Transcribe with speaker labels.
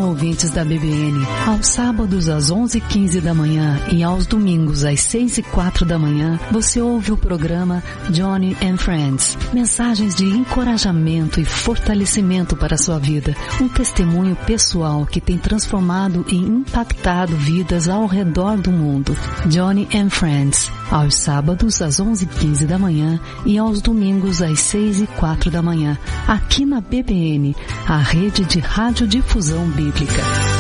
Speaker 1: ouvintes da BBN. Aos sábados às 11h15 da manhã e aos domingos às 6h04 da manhã, você ouve o programa Johnny and Friends. Mensagens de encorajamento e fortalecimento para a sua vida. Um testemunho pessoal que tem transformado e impactado vidas ao redor do mundo. Johnny and Friends. Aos sábados às 11h15 da manhã e aos domingos às 6h04 da manhã. Aqui na BBN, a rede de radiodifusão bíblica.